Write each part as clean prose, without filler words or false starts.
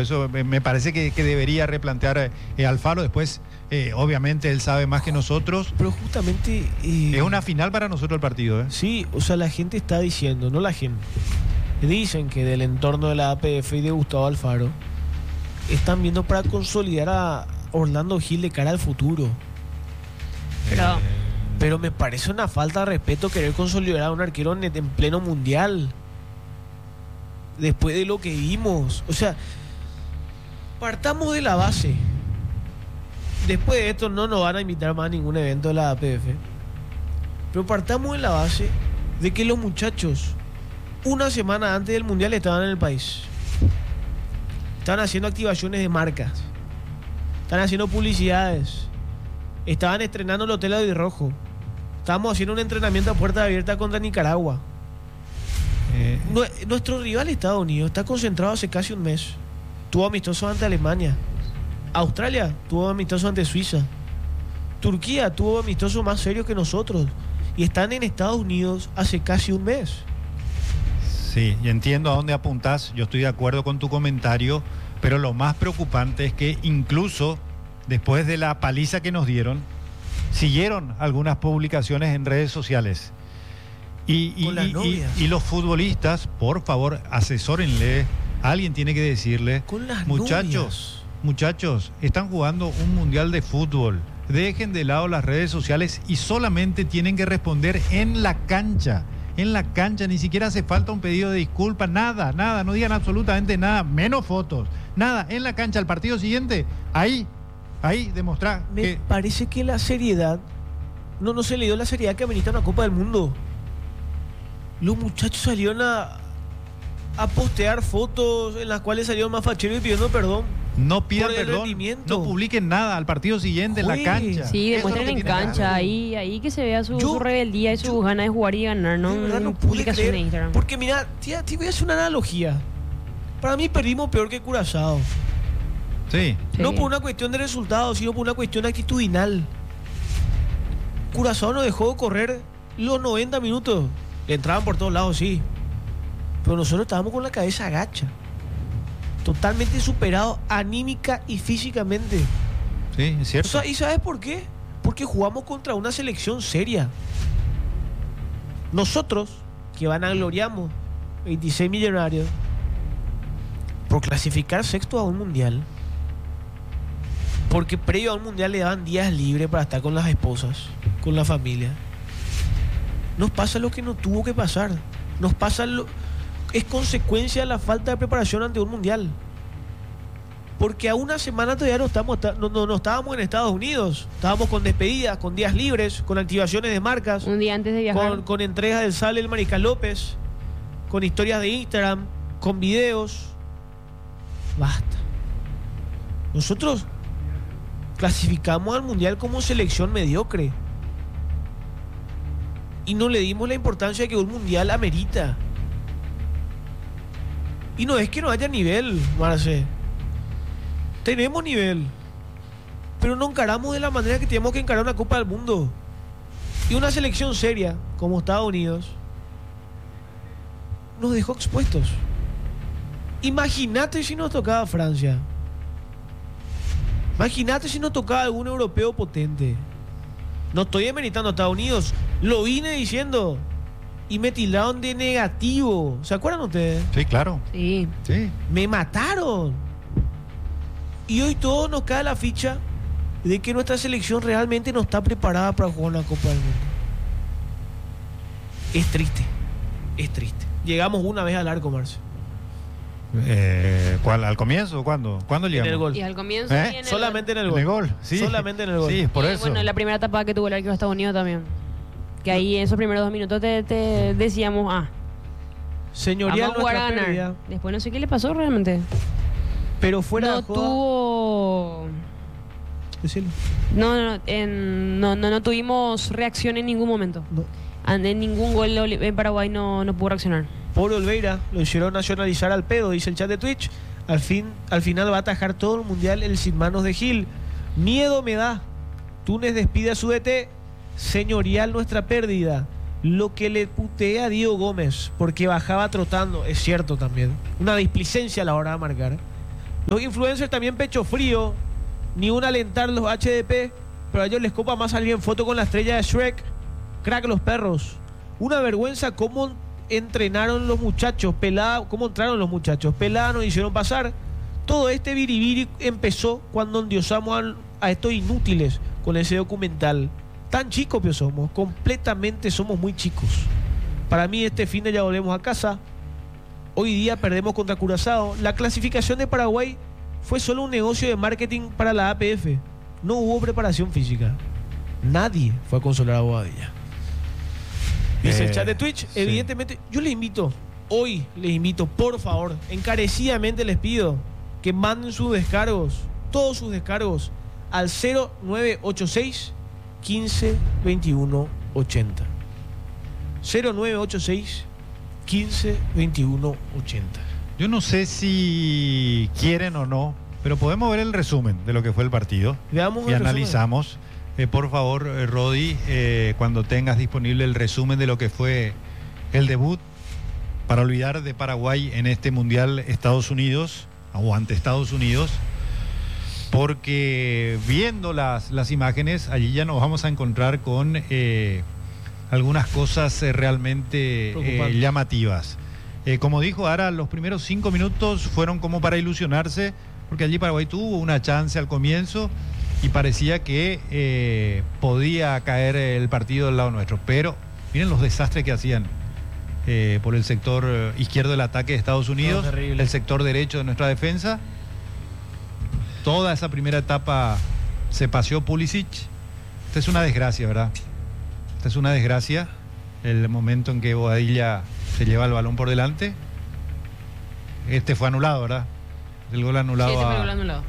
por eso me parece que debería replantear Alfaro. Después, obviamente, él sabe más que nosotros. Pero justamente... es una final para nosotros el partido, ¿eh? Sí, o sea, la gente está diciendo, no la gente, dicen que del entorno de la APF y de Gustavo Alfaro están viendo para consolidar a Orlando Gil de cara al futuro. Pero me parece una falta de respeto querer consolidar a un arquero en pleno mundial. Después de lo que vimos. O sea, partamos de la base. Después de esto no nos van a invitar más a ningún evento de la APF. Pero partamos de la base de que los muchachos, una semana antes del mundial, estaban en el país. Estaban haciendo activaciones de marcas. Estaban haciendo publicidades. Estaban estrenando el Hotel Audi Rojo. Estábamos haciendo un entrenamiento a puerta abierta contra Nicaragua. Nuestro rival Estados Unidos está concentrado hace casi un mes. Tuvo amistoso ante Alemania. Australia tuvo amistoso ante Suiza. Turquía tuvo amistoso más serios que nosotros. Y están en Estados Unidos hace casi un mes. Sí, y entiendo a dónde apuntás. Yo estoy de acuerdo con tu comentario. Pero lo más preocupante es que incluso después de la paliza que nos dieron, siguieron algunas publicaciones en redes sociales. Y los futbolistas, por favor, asesórenle. Alguien tiene que decirle, con las muchachos, están jugando un mundial de fútbol. Dejen de lado las redes sociales y solamente tienen que responder en la cancha. En la cancha, ni siquiera hace falta un pedido de disculpas, nada, no digan absolutamente nada, menos fotos, nada. En la cancha, al partido siguiente, ahí demostrar. Me parece que la seriedad, no se le dio la seriedad que amerita una Copa del Mundo. Los muchachos salieron a postear fotos en las cuales salieron más facheros y pidiendo perdón. No pidan perdón, no publiquen nada al partido siguiente en la cancha. Sí, demuestren en cancha, ahí que se vea su rebeldía y su ganas de jugar y ganar, ¿no? No publicación de Instagram. Porque mira, te voy a hacer una analogía. Para mí perdimos peor que Curazao. Sí. No por una cuestión de resultados, sino por una cuestión actitudinal. Curazao nos dejó correr los 90 minutos. Le entraban por todos lados, sí. Pero nosotros estábamos con la cabeza agacha. Totalmente superados anímica y físicamente. Sí, es cierto. O sea, ¿y sabes por qué? Porque jugamos contra una selección seria. Nosotros, que vanagloriamos 26 millonarios por clasificar sexto a un mundial, porque previo a un mundial le daban días libres para estar con las esposas, con la familia. Nos pasa lo que no tuvo que pasar. Nos pasa es consecuencia de la falta de preparación ante un mundial. Porque a una semana todavía no estábamos en Estados Unidos. Estábamos con despedidas, con días libres, con activaciones de marcas. Un día antes de viajar. Con entregas del sale del Mariscal López, con historias de Instagram, con videos. Basta. Nosotros clasificamos al mundial como selección mediocre. Y no le dimos la importancia que un mundial amerita. Y no es que no haya nivel, Marce. Tenemos nivel. Pero no encaramos de la manera que tenemos que encarar una Copa del Mundo. Y una selección seria, como Estados Unidos, nos dejó expuestos. Imagínate si nos tocaba Francia. Imagínate si nos tocaba algún europeo potente. No estoy demeritando a Estados Unidos. Lo vine diciendo. Y me tildaron de negativo. ¿Se acuerdan ustedes? Sí, claro. Sí. Me mataron. Y hoy todo nos cae la ficha de que nuestra selección realmente no está preparada para jugar una Copa del Mundo. Es triste. Llegamos una vez al arco, Marce. ¿Cuál? ¿Al comienzo? ¿Cuándo llegamos? En el gol. Y al comienzo solamente en el gol. En el gol, sí. Solamente en el gol. Sí, por eso. Bueno, la primera etapa que tuvo el arquero de Estados Unidos también. Que ahí en esos primeros 2 minutos te decíamos, señorial, vamos a jugar a ganar. pérdida. Después no sé qué le pasó realmente. Pero fuera no de joda, tuvo... Decilo. No tuvimos reacción en ningún momento. No. En ningún gol en Paraguay no pudo reaccionar. Pablo Olveira lo hicieron nacionalizar al pedo, dice el chat de Twitch. Al final va a atajar todo el mundial el sin manos de Gil. Miedo me da. Túnez despide a su DT. Señorial nuestra pérdida. Lo que le putea a Diego Gómez porque bajaba trotando, es cierto también. Una displicencia a la hora de marcar. Los influencers también pecho frío, ni un alentar los HDP, pero a ellos les copa más salir en foto con la estrella de Shrek. Crack los perros. Una vergüenza cómo entrenaron los muchachos, pelada, cómo entraron los muchachos, pelada nos hicieron pasar. Todo este biribiri empezó cuando endiosamos a estos inútiles con ese documental. Tan chicos que somos, completamente somos muy chicos. Para mí este fin de ya volvemos a casa. Hoy día perdemos contra Curazao. La clasificación de Paraguay fue solo un negocio de marketing para la APF. No hubo preparación física. Nadie fue a consolar a Bobadilla. Dice el chat de Twitch, sí. evidentemente, yo les invito, hoy les invito, por favor, encarecidamente les pido que manden sus descargos, todos sus descargos, al 0986 15 21 80. 0986 15 21 80. Yo no sé si quieren o no, pero podemos ver el resumen de lo que fue el partido. Veamos y el analizamos. Por favor, Rodi, cuando tengas disponible el resumen de lo que fue el debut para olvidar de Paraguay en este Mundial Estados Unidos o ante Estados Unidos, porque viendo las imágenes, allí ya nos vamos a encontrar con algunas cosas realmente llamativas. Como dijo Ara, los primeros 5 minutos fueron como para ilusionarse, porque allí Paraguay tuvo una chance al comienzo y parecía que podía caer el partido del lado nuestro. Pero miren los desastres que hacían por el sector izquierdo del ataque de Estados Unidos, el sector derecho de nuestra defensa. Toda esa primera etapa se paseó Pulisic. Esta es una desgracia, ¿verdad? Esta es una desgracia. El momento en que Bobadilla se lleva el balón por delante. Este fue anulado, ¿verdad? El gol anulado. Sí, este fue el gol anulado.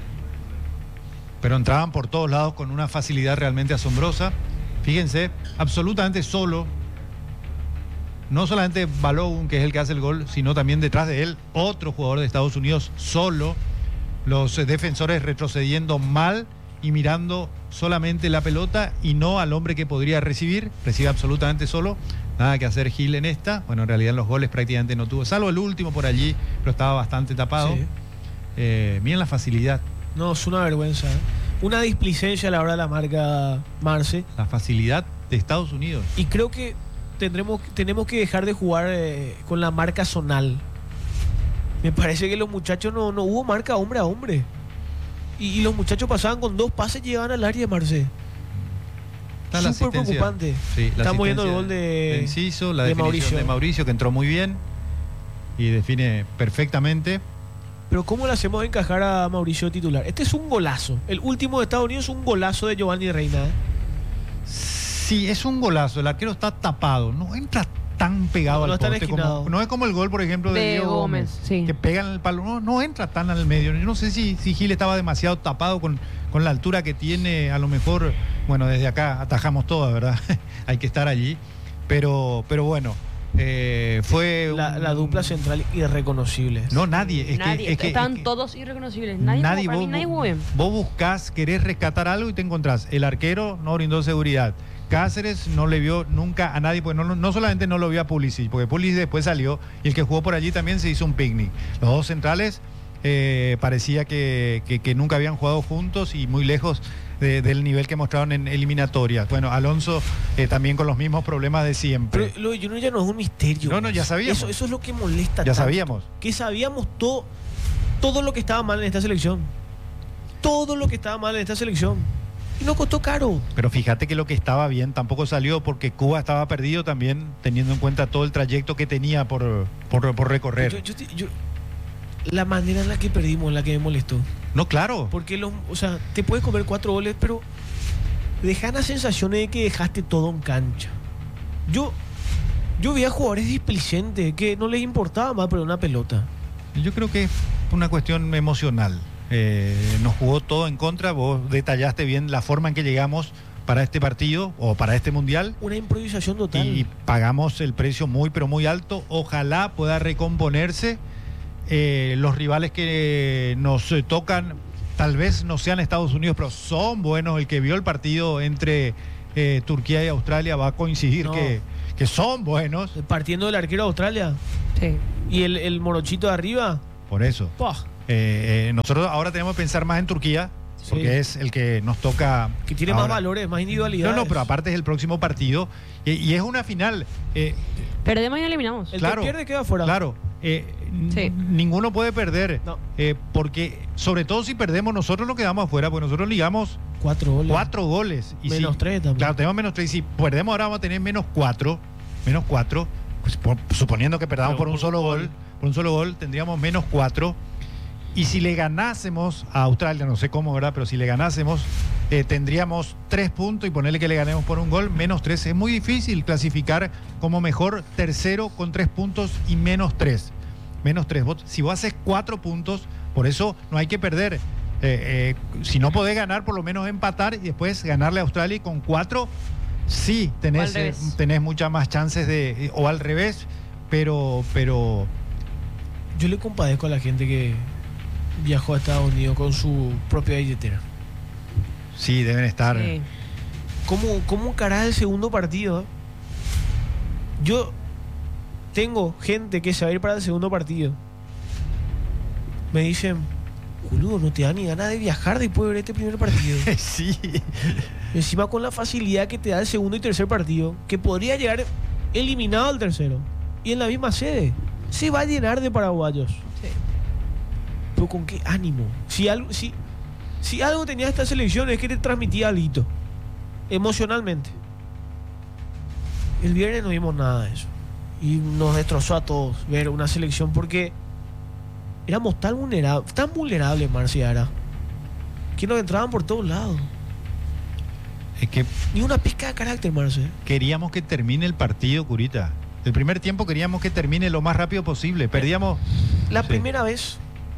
Pero entraban por todos lados con una facilidad realmente asombrosa. Fíjense, absolutamente solo. No solamente Balogun, que es el que hace el gol, sino también detrás de él otro jugador de Estados Unidos solo. Los defensores retrocediendo mal y mirando solamente la pelota y no al hombre que podría recibir. Recibe absolutamente solo. Nada que hacer Gil en esta. Bueno, en realidad en los goles prácticamente no tuvo, salvo el último por allí, pero estaba bastante tapado. Sí. Miren la facilidad. No, es una vergüenza. Una displicencia a la hora de la marca, Marce. La facilidad de Estados Unidos. Y creo que tenemos que dejar de jugar con la marca zonal. Me parece que los muchachos no hubo marca hombre a hombre. Y los muchachos pasaban con 2 pases y llegaban al área, Marce. Súper preocupante. Sí, estamos viendo el gol de Enciso, la de definición de Mauricio, que entró muy bien y define perfectamente. Pero ¿cómo le hacemos encajar a Mauricio titular? Este es un golazo. El último de Estados Unidos es un golazo de Giovanni Reina. Sí, es un golazo. El arquero está tapado. No entra tan pegado al poste como, no es como el gol, por ejemplo, de Diego Gómez, sí, que pega en el palo. No entra tan al medio. Yo no sé si Gil estaba demasiado tapado con la altura que tiene. A lo mejor, bueno, desde acá atajamos todas, ¿verdad? Hay que estar allí. Pero bueno. Fue la dupla central irreconocible. No, nadie. Estaban todos irreconocibles. Nadie jugó bien. Vos buscás, querés rescatar algo y te encontrás. El arquero no brindó seguridad. Cáceres no le vio nunca a nadie, porque no solamente no lo vio a Pulisic, porque Pulisic después salió y el que jugó por allí también se hizo un picnic. Los dos centrales parecía que nunca habían jugado juntos y muy lejos del nivel que mostraron en eliminatorias. Bueno, Alonso también con los mismos problemas de siempre. Pero lo de Junior ya no es un misterio. No, ya sabíamos. Eso es lo que molesta. Ya tanto. Sabíamos. Que sabíamos todo lo que estaba mal en esta selección. Todo lo que estaba mal en esta selección. Y nos costó caro. Pero fíjate que lo que estaba bien tampoco salió, porque Cuba estaba perdido también, teniendo en cuenta todo el trayecto que tenía por recorrer. La manera en la que perdimos, en la que me molestó. No, claro. Porque te puedes comer 4 goles, pero dejan la sensación de que dejaste todo en cancha. Yo vi a jugadores displicentes que no les importaba más perder una pelota. Yo creo que es una cuestión emocional. Nos jugó todo en contra. Vos detallaste bien la forma en que llegamos para este partido o para este mundial. Una improvisación total. Y pagamos el precio muy, pero muy alto. Ojalá pueda recomponerse. Los rivales que nos tocan tal vez no sean Estados Unidos, pero son buenos. El que vio el partido entre Turquía y Australia va a coincidir que son buenos. Partiendo del arquero de Australia. Sí. Y el morochito de arriba. Por eso. ¡Pah! Nosotros ahora tenemos que pensar más en Turquía, Sí. porque es el que nos toca. Que tiene ahora. más valores, más individualidades. No, pero aparte es el próximo partido y es una final. Perdemos y no eliminamos. El claro, que pierde queda fuera. Claro, Sí. ninguno puede perder, No. porque sobre todo si perdemos nosotros nos quedamos afuera, porque nosotros ligamos 4 goles. 4 goles. Y Menos si- 3 también. Claro, tenemos menos 3. Y si perdemos ahora vamos a tener menos 4. Pues suponiendo que perdamos Pero por un solo gol, tendríamos menos 4. Y si le ganásemos a Australia, no sé cómo, ¿verdad? Pero si le ganásemos, tendríamos 3 puntos y ponerle que le ganemos por un gol, menos 3. Es muy difícil clasificar como mejor tercero con 3 puntos y menos 3. Menos 3. Si vos haces 4 puntos, por eso no hay que perder. Si no podés ganar, por lo menos empatar y después ganarle a Australia y con 4, sí, O al tenés, revés. tenés muchas más chances de. O al revés, pero Yo le compadezco a la gente que viajó a Estados Unidos con su propia billetera. sí, deben estar. Sí. ¿Cómo encarás el segundo partido? Yo tengo gente que se va a ir para el segundo partido. Me dicen, boludo, no te da ni ganas de viajar después de ver este primer partido. Sí. Encima con la facilidad que te da el segundo y tercer partido, que podría llegar eliminado al tercero. Y en la misma sede. Se va a llenar de paraguayos. Sí. Pero ¿con qué ánimo? Si algo tenía esta selección es que te transmitía algo emocionalmente. El viernes no vimos nada de eso. Y nos destrozó a todos ver una selección porque éramos tan vulnerables, Marciara, que nos entraban por todos lados. Es que Ni una pizca de carácter, Marce. queríamos que termine el partido, Curita. El primer tiempo queríamos que termine lo más rápido posible. Perdíamos. La Sí. primera vez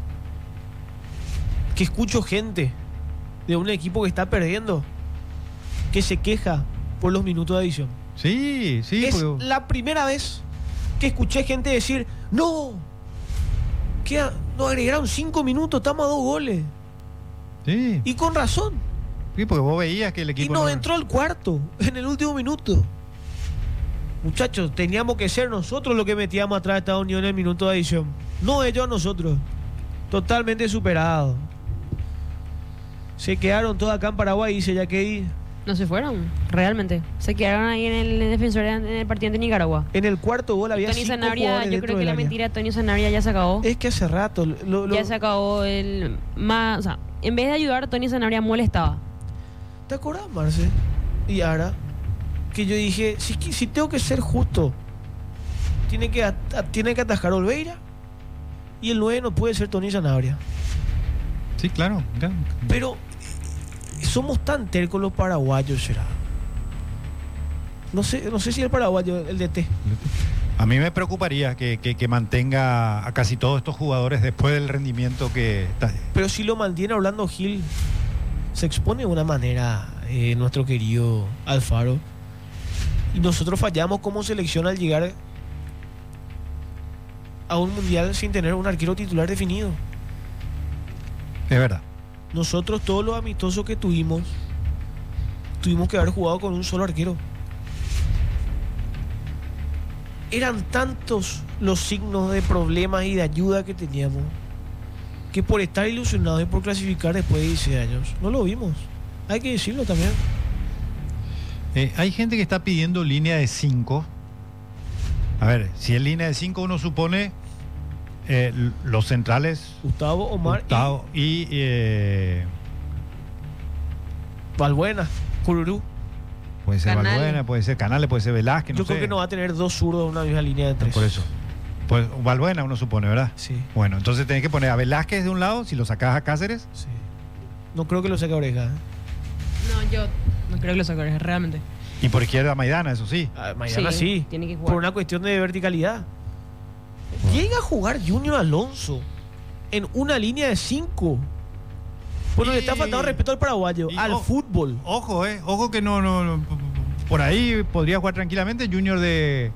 que escucho gente de un equipo que está perdiendo que se queja por los minutos de adición. Sí, sí. Es porque- la primera vez que escuché gente decir, no, nos agregaron 5 minutos, estamos a 2 goles. Sí, Y con razón. sí, porque vos veías que el Y equipo. nos no- entró el cuarto en el último minuto. Muchachos, teníamos que ser nosotros los que metíamos atrás de Estados Unidos en el minuto de adición. No ellos a nosotros. Totalmente superados. Se quedaron todos acá en Paraguay, dice Yaquedi. No se fueron, realmente. Se quedaron ahí en el defensor en el partido ante Nicaragua. En el cuarto gol había Tony 5 Sanabria, jugadores yo dentro creo que del la área. mentira de Tony Sanabria ya se acabó. Es que hace rato Ya se acabó el más, o sea, en vez de ayudar, Tony Sanabria molestaba. ¿Te acordás, Marce? Y ahora que yo dije, si tengo que ser justo, tiene que atajar Olveira y el 9 no puede ser Tony Sanabria. Sí, claro. Pero somos tan tercos los paraguayos, será. No sé si el paraguayo, el DT. A mí me preocuparía que mantenga a casi todos estos jugadores después del rendimiento que. Pero si lo mantiene Orlando Gil, se expone de una manera nuestro querido Alfaro. Y nosotros fallamos como selección al llegar a un mundial sin tener un arquero titular definido. Es verdad. Nosotros todos los amistosos que tuvimos que haber jugado con un solo arquero. Eran tantos los signos de problemas y de ayuda que teníamos que por estar ilusionados y por clasificar después de 16 años no lo vimos. Hay que decirlo también. Hay gente que está pidiendo línea de 5. A ver, si es línea de 5, uno supone los centrales. Gustavo, Omar Gustavo y y Valbuena, Cururú. puede ser Canales. Valbuena, puede ser Canales, puede ser Velázquez. Yo creo que no va a tener dos zurdos en una misma línea de 3. Por eso. Pues Valbuena uno supone, ¿verdad? Sí, Bueno, entonces tenés que poner a Velázquez de un lado, si lo sacás a Cáceres. sí. No creo que lo saque Oreja. No, yo no creo que lo saque realmente. Y por izquierda a Maidana, eso sí. Mañana sí. Tiene que Por jugar. una cuestión de verticalidad. Llega a jugar Junior Alonso en una línea de 5. Bueno, le está faltando respeto al paraguayo, Y- al fútbol. Ojo que no, por ahí podría jugar tranquilamente Junior de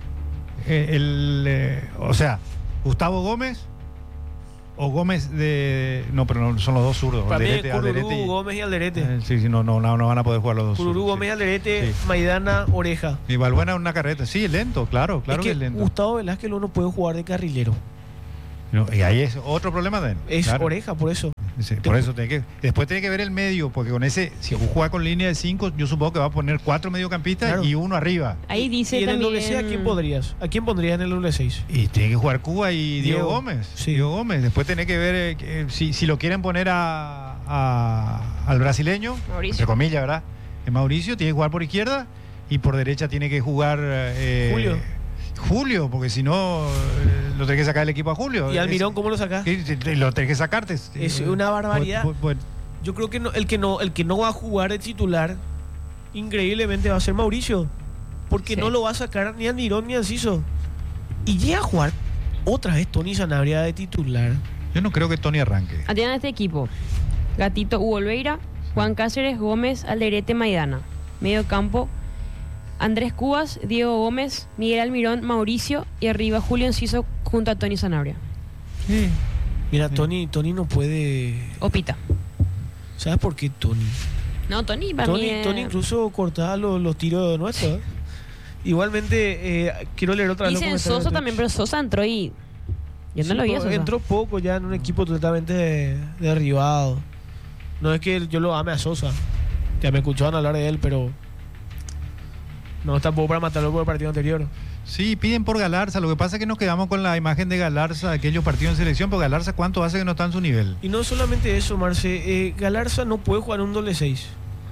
o sea, Gustavo Gómez o Gómez de no, pero no son los dos zurdos. Para mí, Alderete, Alderete Cururú, y- Gómez y Alderete. sí, no van a poder jugar los dos. Cururú, zurdos, Gómez y sí. Alderete, Sí. Maidana, Oreja. Y Valbuena una carreta, sí, lento, claro Es que es lento. Gustavo Velázquez no puede jugar de carrilero. No, y ahí es otro problema de él. Es oreja, por eso. Sí, por eso después tiene que ver el medio, porque con ese, si juega con línea de 5, yo supongo que va a poner 4 mediocampistas, Claro. y uno arriba. Ahí dice Y en el también... doble 6, ¿a quién podrías? ¿A quién pondrías en el doble 6? Y tiene que jugar Cuba y Diego Diego. Gómez. Sí. Diego Gómez. Después tiene que ver si lo quieren poner al brasileño, Mauricio. entre comillas, ¿verdad? Mauricio tiene que jugar por izquierda y por derecha tiene que jugar Julio, porque si no lo tenés que sacar del equipo a Julio. ¿Y Almirón cómo lo sacás? Lo tenés que sacarte. Es una barbaridad. Yo creo que el que no va a jugar de titular, increíblemente va a ser Mauricio. Porque Sí. no lo va a sacar ni Almirón ni Enciso. Y llega a jugar otra vez Tony Sanabria de titular. Yo no creo que Tony arranque. Atiendan a este equipo. Gatito Hugo Olveira, Juan Cáceres, Gómez, Alderete, Maidana. Medio campo, Andrés Cubas, Diego Gómez, Miguel Almirón, Mauricio y arriba Julio Enciso junto a Tony Sanabria. Mira, Tony no puede. O Pita. ¿Sabes por qué Tony? No, Tony para mí Tony incluso cortaba los tiros nuestros. Igualmente, quiero leer otra vez los dicen comentarios Sosa de también, Twitch. pero Sosa entró y... Yo no Sí, lo vi a pero Sosa. entró poco ya en un equipo totalmente derribado. No es que yo lo ame a Sosa. Ya me escuchaban hablar de él, pero no tampoco para matarlo por el partido anterior. Sí, piden por Galarza. Lo que pasa es que nos quedamos con la imagen de Galarza, aquellos partidos en selección, porque Galarza, ¿cuánto hace que no está en su nivel? Y no solamente eso, Marce. Galarza no puede jugar en un doble 6.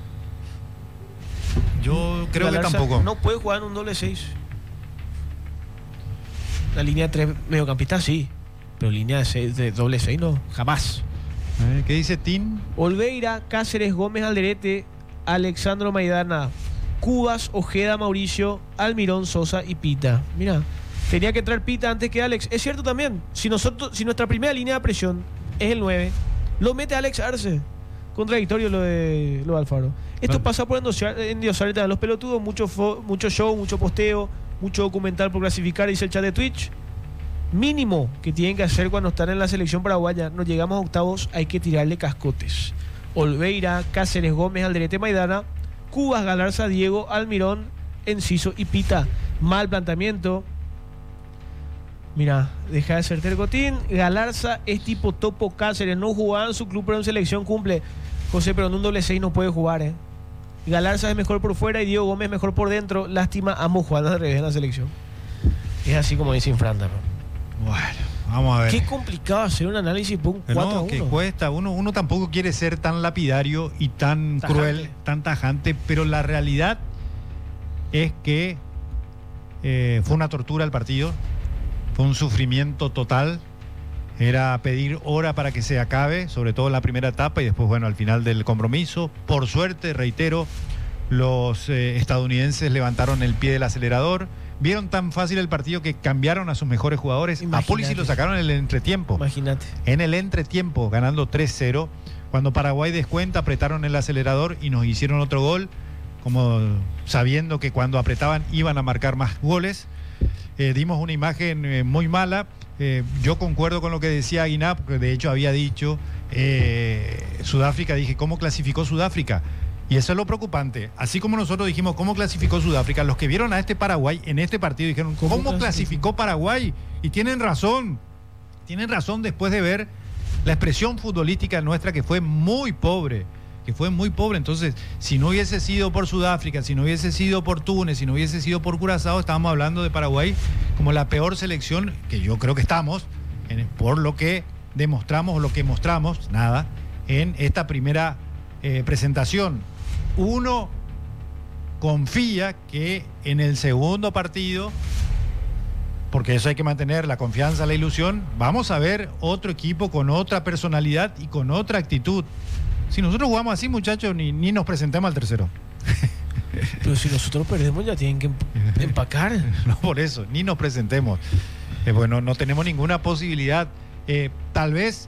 Yo creo Galarza que tampoco. no puede jugar en un doble 6. La línea de 3 mediocampistas sí, pero línea de doble 6 no, jamás. ¿Qué dice Tim? Olveira, Cáceres, Gómez, Alderete, Alexandro Maidana, Cubas, Ojeda, Mauricio, Almirón, Sosa y Pita. Mira, tenía que entrar Pita antes que Alex. Es cierto también, si nuestra primera línea de presión es el 9, lo mete Alex Arce. Contradictorio lo de Alfaro. Esto Bueno. pasa por endiosar a los pelotudos, mucho show, mucho posteo, mucho documental por clasificar, dice el chat de Twitch. Mínimo que tienen que hacer cuando están en la selección paraguaya. No llegamos a octavos, hay que tirarle cascotes. Olveira, Cáceres, Gómez, Alderete, Maidana, Cubas, Galarza, Diego, Almirón, Enciso y Pita. Mal planteamiento. Mira, deja de ser tercotín. Galarza es tipo Topo Cáceres. No jugaba en su club, pero en selección cumple. José, pero en un doble 6 no puede jugar, ¿eh? Galarza es mejor por fuera y Diego Gómez mejor por dentro. Lástima, ambos jugando al revés en la selección. Es así como dice Infranta, ¿no? Bueno, vamos a ver. Qué complicado hacer un análisis por un 4-1. No, que cuesta. Uno tampoco quiere ser tan lapidario y tan Tajante. cruel, tan tajante, pero la realidad es que fue una tortura el partido, fue un sufrimiento total. Era pedir hora para que se acabe, sobre todo en la primera etapa y después, bueno, al final del compromiso. Por suerte, reitero, los estadounidenses levantaron el pie del acelerador. Vieron tan fácil el partido que cambiaron a sus mejores jugadores. Imagínate. A Pulisic lo sacaron en el entretiempo. Imagínate. En el entretiempo, ganando 3-0. Cuando Paraguay descuenta, apretaron el acelerador y nos hicieron otro gol, como sabiendo que cuando apretaban iban a marcar más goles. Dimos una imagen muy mala. Yo concuerdo con lo que decía Aguiná, porque de hecho había dicho Sudáfrica. Dije, ¿cómo clasificó Sudáfrica? Y eso es lo preocupante. Así como nosotros dijimos cómo clasificó Sudáfrica, los que vieron a este Paraguay en este partido dijeron, ¿cómo clasificó Paraguay? Y tienen razón. Tienen razón después de ver la expresión futbolística nuestra, que fue muy pobre. Entonces, si no hubiese sido por Sudáfrica, si no hubiese sido por Túnez, si no hubiese sido por Curazao, estábamos hablando de Paraguay como la peor selección, que yo creo que estamos, por lo que demostramos o lo que mostramos, nada, en esta primera presentación. Uno confía que en el segundo partido, porque eso hay que mantener, la confianza, la ilusión, vamos a ver otro equipo con otra personalidad y con otra actitud. Si nosotros jugamos así, muchachos, ni nos presentemos al tercero. Pero si nosotros perdemos ya tienen que empacar. No, por eso, ni nos presentemos. Bueno, no tenemos ninguna posibilidad. Tal vez,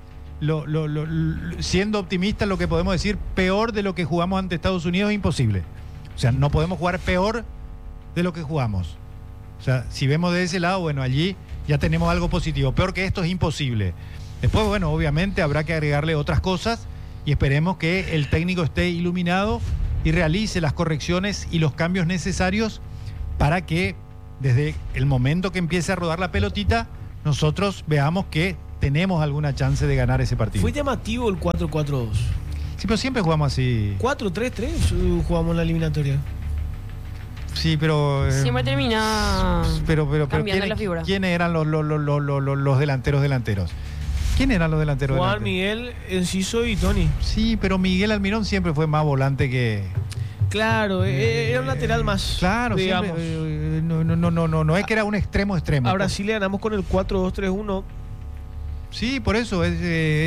siendo optimistas, lo que podemos decir, peor de lo que jugamos ante Estados Unidos es imposible. O sea, no podemos jugar peor de lo que jugamos. O sea, si vemos de ese lado, bueno, allí ya tenemos algo positivo. Peor que esto es imposible. Después, bueno, obviamente habrá que agregarle otras cosas y esperemos que el técnico esté iluminado y realice las correcciones y los cambios necesarios para que desde el momento que empiece a rodar la pelotita, nosotros veamos que tenemos alguna chance de ganar ese partido. Fue llamativo el 4-4-2. Sí, pero siempre jugamos así. 4-3-3 jugamos en la eliminatoria. Sí, pero... Siempre termina pero cambiando la figura. ¿quiénes eran los delanteros? ¿Quién eran los delanteros? Juan, Miguel, Enciso y Tony. Sí, pero Miguel Almirón siempre fue más volante que... Claro, era un lateral más. Claro, digamos. Siempre, no es que era un extremo. A Brasil le ganamos con el 4-2-3-1. Sí, por eso. En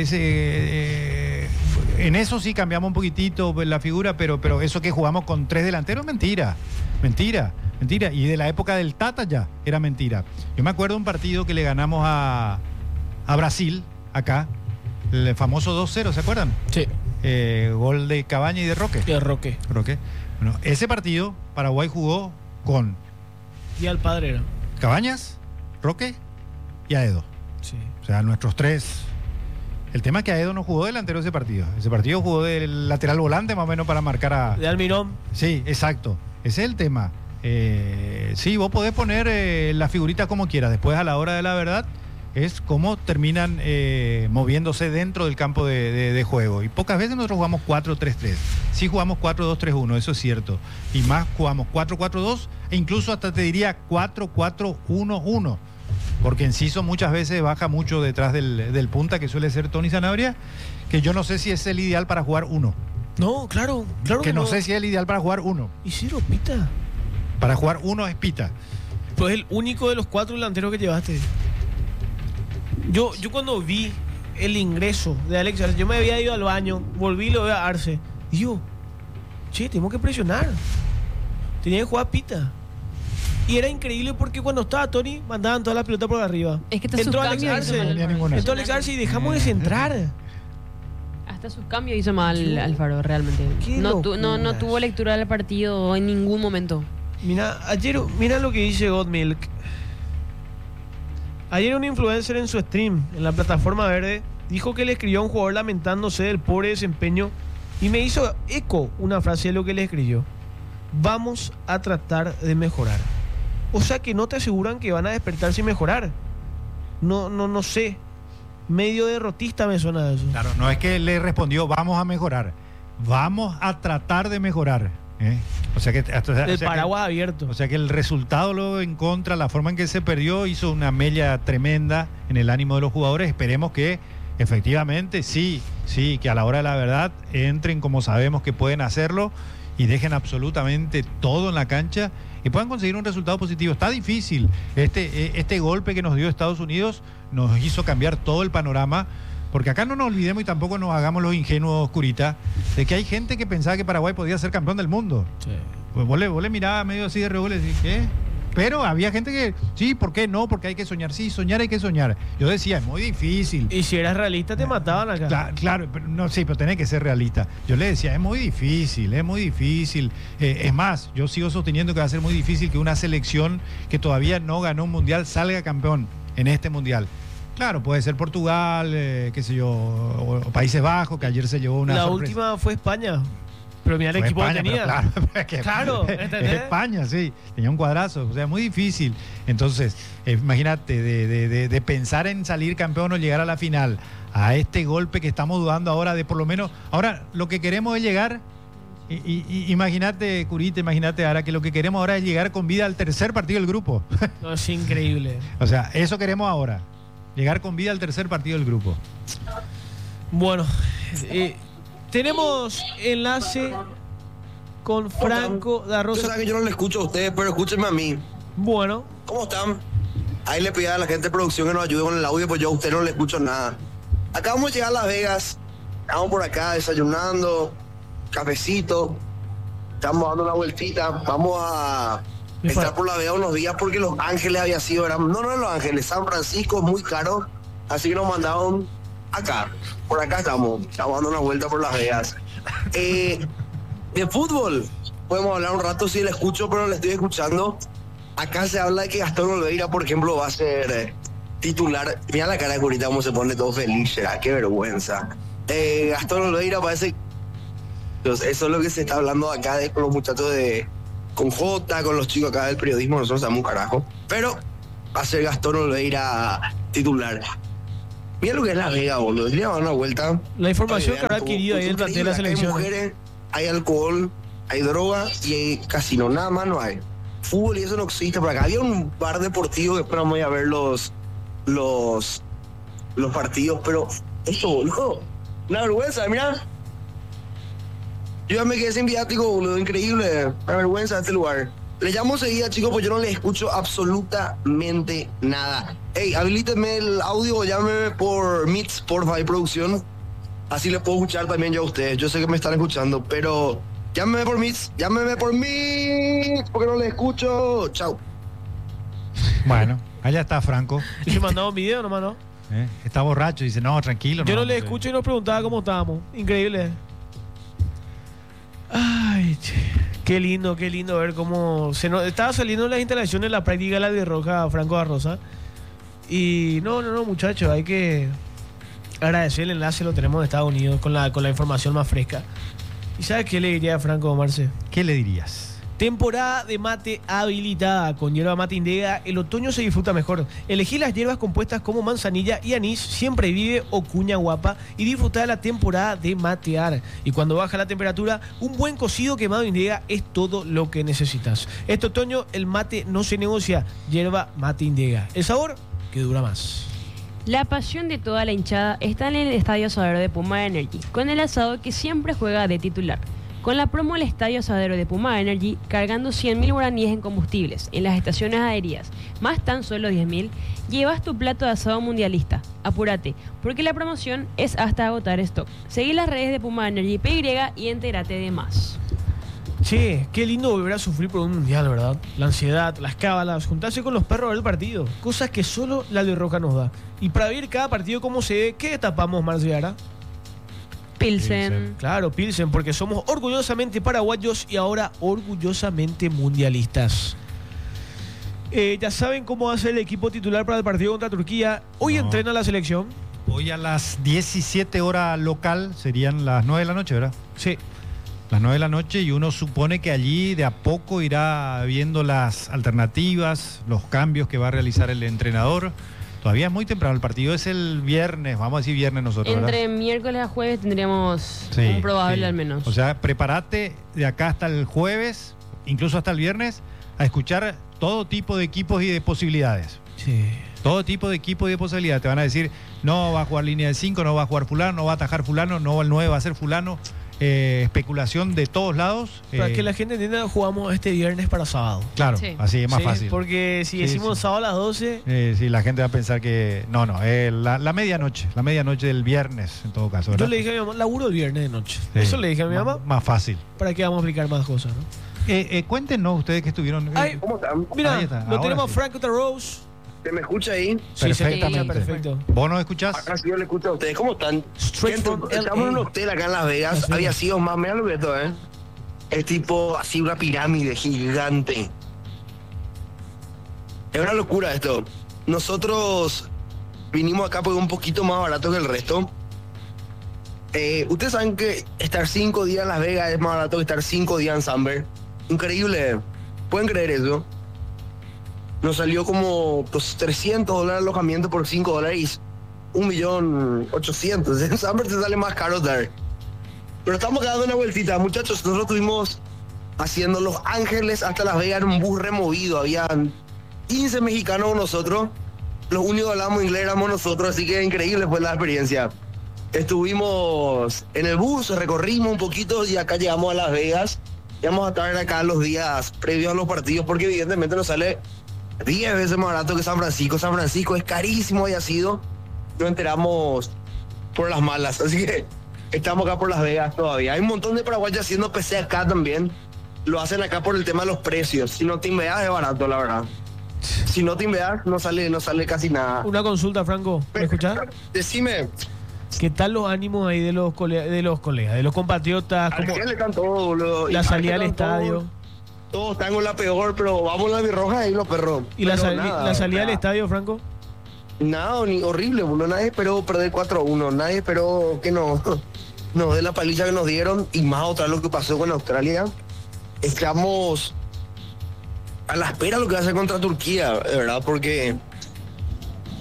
eso sí cambiamos un poquitito la figura, pero eso que jugamos con 3 delanteros, mentira. Y de la época del Tata ya era mentira. Yo me acuerdo de un partido que le ganamos a Brasil, acá, el famoso 2-0, ¿se acuerdan? Sí. Gol de Cabaña y de Roque. Roque. Bueno, ese partido Paraguay jugó con Y al padre era. Cabañas, Roque y Aedo. Sí. O sea, nuestros 3. El tema es que Aedo no jugó delantero ese partido. Ese partido jugó del lateral volante más o menos para marcar a... De Almirón. Sí, exacto. Ese es el tema. Sí, vos podés poner la figurita como quieras. Después, a la hora de la verdad, es cómo terminan moviéndose dentro del campo de juego. Y pocas veces nosotros jugamos 4-3-3. Sí jugamos 4-2-3-1, eso es cierto. Y más jugamos 4-4-2 e incluso hasta te diría 4-4-1-1. Porque Enciso muchas veces baja mucho detrás del punta, que suele ser Tony Sanabria, que yo no sé si es el ideal para jugar uno. No, claro Que no sé si es el ideal para jugar uno. ¿Y Ciro Pita? Para jugar uno es Pita. Pues el único de los 4 delanteros que llevaste. Yo cuando vi el ingreso de Alex Arce, yo me había ido al baño, volví y lo veo a Arce. Y yo, tenemos que presionar. Tenía que jugar Pita. Y era increíble porque cuando estaba Tony, mandaban toda la pelota por arriba. Es que entró Alex Arce. Entró Alex Arce y dejamos de centrar. Hasta sus cambios hizo mal Alfaro, realmente. No tuvo lectura del partido en ningún momento. Mira lo que dice Godmilk. Ayer un influencer en su stream, en la plataforma verde, dijo que le escribió a un jugador lamentándose del pobre desempeño y me hizo eco una frase de lo que le escribió. Vamos a tratar de mejorar. O sea que no te aseguran que van a despertarse y mejorar. No sé. Medio derrotista me suena eso. Claro, no es que le respondió vamos a mejorar. Vamos a tratar de mejorar. O sea que el paraguas abierto. O sea que el resultado luego en contra, la forma en que se perdió, hizo una mella tremenda en el ánimo de los jugadores. Esperemos que efectivamente sí, que a la hora de la verdad entren como sabemos que pueden hacerlo y dejen absolutamente todo en la cancha y puedan conseguir un resultado positivo. Está difícil. Este golpe que nos dio Estados Unidos nos hizo cambiar todo el panorama. Porque acá no nos olvidemos y tampoco nos hagamos los ingenuos, Curita, de que hay gente que pensaba que Paraguay podía ser campeón del mundo. Sí. Pues vos le mirabas medio así de reojo y le decís, ¿qué? Pero había gente que, sí, ¿por qué no? Porque hay que soñar. Sí, soñar hay que soñar. Yo decía, es muy difícil. Y si eras realista te mataban acá. Claro, pero no, sí, pero tenés que ser realista. Yo le decía, es muy difícil. Es más, yo sigo sosteniendo que va a ser muy difícil que una selección que todavía no ganó un mundial salga campeón en este mundial. Claro, puede ser Portugal, qué sé yo, o Países Bajos, que ayer se llevó una La sorpresa. Última fue España. Pero mira el equipo España, que tenía. Claro, ¿entendés? es España, sí. Tenía un cuadrazo, o sea, muy difícil. Entonces, imagínate, de pensar en salir campeón o llegar a la final, a este golpe que estamos dudando ahora de por lo menos... Ahora, lo que queremos es llegar... Imagínate, Curita, imagínate ahora que lo que queremos ahora es llegar con vida al tercer partido del grupo. No, es increíble. O sea, eso queremos ahora. Llegar con vida al tercer partido del grupo. Bueno, tenemos enlace con Franco da Rosa. Usted sabe que yo no le escucho a ustedes, pero escúchenme a mí. Bueno. ¿Cómo están? Ahí le pido a la gente de producción que nos ayude con el audio, pues yo a usted no le escucho nada. Acabamos de llegar a Las Vegas. Estamos por acá desayunando, cafecito. Estamos dando una vueltita. Vamos a estar por La Vega unos días porque Los Ángeles había sido... No Los Ángeles, San Francisco es muy caro. Así que nos mandaron acá. Por acá estamos dando una vuelta por Las Vegas. De fútbol, podemos hablar un rato, sí le escucho, pero le estoy escuchando. Acá se habla de que Gastón Olveira, por ejemplo, va a ser titular. Mira la cara de Curita, cómo se pone todo feliz, ¿será? Qué vergüenza. Gastón Olveira parece... Entonces, eso es lo que se está hablando acá con los muchachos con J, con los chicos acá del periodismo, nosotros sabemos un carajo. Pero va a ser Gastón Olveira titular. Mira lo que es La Vega, boludo. Le van una vuelta. La información Para que habrá vean, adquirido ahí el plantel de la increíble. selección. Hay mujeres, hay alcohol, hay droga y hay casino. Nada más no hay. Fútbol y eso no existe por acá. Había un bar deportivo que esperamos ir a ver los partidos, pero esto, boludo, una vergüenza, mira. Yo ya me quedé sin viático, boludo, increíble. Una vergüenza de este lugar. Le llamo enseguida, chicos, pues yo no les escucho absolutamente nada. Hey, habilítenme el audio o llámeme por Meet Spotify Producción. Así les puedo escuchar también yo a ustedes. Yo sé que me están escuchando, pero llámeme por Meet, porque no les escucho. Chao. Bueno, allá está Franco. Y se mandaba un video nomás, ¿no? Está borracho, dice, no, tranquilo. Yo no le escucho y nos preguntaba cómo estábamos. Increíble. Ay, che. Qué lindo ver cómo estaba saliendo las instalaciones de la práctica de la Albirroja Franco da Rosa. Y no, muchachos, hay que agradecer el enlace, lo tenemos de Estados Unidos con la información más fresca. ¿Y sabes qué le diría a Franco, Marce? ¿Qué le dirías? Temporada de mate habilitada. Con hierba mate Indega, el otoño se disfruta mejor. Elegí las hierbas compuestas como manzanilla y anís, siempre vive o cuña guapa, y disfruta de la temporada de matear. Y cuando baja la temperatura, un buen cocido quemado Indega es todo lo que necesitas. Este otoño el mate no se negocia. Hierba mate Indega. El sabor que dura más. La pasión de toda la hinchada está en el Estadio Asadero de Puma Energy, con el asado que siempre juega de titular. Con la promo del Estadio Asadero de Puma Energy, cargando 100.000 guaraníes en combustibles en las estaciones aéreas, más tan solo 10.000, llevas tu plato de asado mundialista. Apúrate, porque la promoción es hasta agotar stock. Seguí las redes de Puma Energy PY y entérate de más. Che, qué lindo volver a sufrir por un mundial, ¿verdad? La ansiedad, las cábalas, juntarse con los perros del partido. Cosas que solo la Albirroja nos da. Y para ver cada partido como se ve, ¿qué tapamos, Marciara? Pilsen. Claro, Pilsen, porque somos orgullosamente paraguayos y ahora orgullosamente mundialistas. Ya saben cómo va a ser el equipo titular para el partido contra Turquía. Hoy entrena la selección. Hoy a las 17 horas local, serían las 9 de la noche, ¿verdad? Sí. Las 9 de la noche, y uno supone que allí de a poco irá viendo las alternativas, los cambios que va a realizar el entrenador. Todavía es muy temprano, el partido es el viernes, vamos a decir viernes nosotros, Entre ¿verdad? miércoles a jueves tendríamos un probable al menos. O sea, prepárate de acá hasta el jueves, incluso hasta el viernes, a escuchar todo tipo de equipos y de posibilidades. Sí. Todo tipo de equipos y de posibilidades. Te van a decir, no va a jugar línea de 5, no va a jugar fulano, no va a atajar fulano, no el 9 va a ser fulano. Especulación de todos lados. Para que la gente entienda, jugamos este viernes para sábado. Claro, Sí. así es más fácil. Porque si decimos sábado a las 12... sí, la gente va a pensar que... No, la medianoche del viernes, en todo caso, ¿verdad? Yo le dije a mi mamá, laburo el viernes de noche. Sí. Eso le dije a mi mamá. Más fácil. ¿Para qué vamos a explicar más cosas, no? Cuéntenos ustedes que estuvieron... Ay, ¿Cómo están? mira, Ahí está, lo ahora tenemos sí. Franco de Rose. ¿Se me escucha ahí? Sí, se Perfectamente. escucha perfecto. ¿Vos nos escuchás? Acá sí yo le escucho a ustedes. ¿Cómo están? Straight Gente, from estamos en un LA. hotel acá en Las Vegas. Así Había es. sido más, mira lo que esto, es tipo así una pirámide gigante. Es una locura esto. Nosotros vinimos acá porque es un poquito más barato que el resto. Ustedes saben que estar 5 días en Las Vegas es más barato que estar 5 días en Sunburn. Increíble. ¿Pueden creer eso? Nos salió como $300 alojamiento por $5 y $1.800.000. En Sunburn te sale más caro dar. Pero estamos dando una vueltita, muchachos. Nosotros estuvimos haciendo Los Ángeles hasta Las Vegas en un bus removido. Habían 15 mexicanos con nosotros. Los únicos que hablábamos inglés éramos nosotros, así que increíble fue la experiencia. Estuvimos en el bus, recorrimos un poquito y acá llegamos a Las Vegas. Y vamos a estar acá los días previos a los partidos porque evidentemente nos sale 10 veces más barato que San Francisco. San Francisco es carísimo, haya sido. Nos enteramos por las malas, así que estamos acá por Las Vegas todavía. Hay un montón de paraguayos haciendo PC acá también. Lo hacen acá por el tema de los precios. Si no te inveas es barato, la verdad. Si no te inveas no sale casi nada. Una consulta, Franco. ¿Me escuchás? Decime, ¿Qué tal los ánimos ahí de los colegas, de los compatriotas? ¿Cómo Argel están todos, boludo. la Y salida al Argel están estadio? Todos están con la peor, pero vamos a la birroja ahí, los perros. ¿Y la, Pero nada, la salida o sea, al estadio, Franco? Nada, ni horrible, boludo. Nadie esperó perder 4-1. Nadie esperó que nos dé la paliza que nos dieron. Y más otra lo que pasó con Australia. Estamos a la espera de lo que va a hacer contra Turquía, de verdad, porque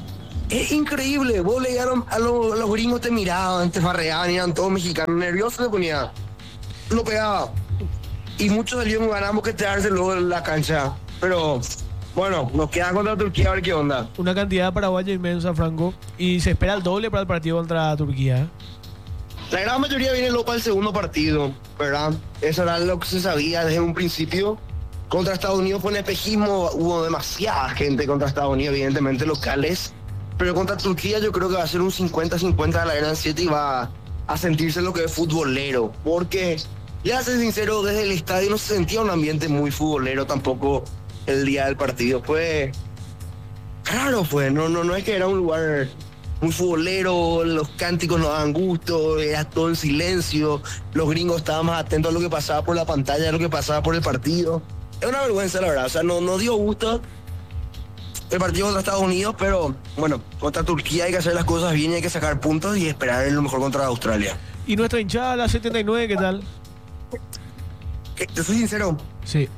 Es increíble. Vos le dieron a los gringos, te miraban, te farreaban, eran todos mexicanos, nerviosos se ponía. Lo pegaba. Y muchos salieron ganamos que tirarse luego en la cancha. Pero bueno, nos queda contra Turquía a ver qué onda. Una cantidad paraguaya inmensa, Franco. Y se espera el doble para el partido contra Turquía, ¿eh? La gran mayoría viene luego para el segundo partido, ¿verdad? Eso era lo que se sabía desde un principio. Contra Estados Unidos fue un espejismo, hubo demasiada gente contra Estados Unidos, evidentemente locales. Pero contra Turquía yo creo que va a ser un 50-50 de la Gran 7 y va a sentirse lo que es futbolero. Porque, ya ser sincero, desde el estadio no se sentía un ambiente muy futbolero tampoco el día del partido. Fue raro, no es que era un lugar muy futbolero, los cánticos no daban gusto, era todo en silencio, los gringos estaban más atentos a lo que pasaba por la pantalla, a lo que pasaba por el partido. Es una vergüenza, la verdad, o sea, no dio gusto el partido contra Estados Unidos, pero bueno, contra Turquía hay que hacer las cosas bien y hay que sacar puntos y esperar en lo mejor contra Australia. ¿Y nuestra hinchada, la 79, qué tal? ¿Te soy sincero? Sí.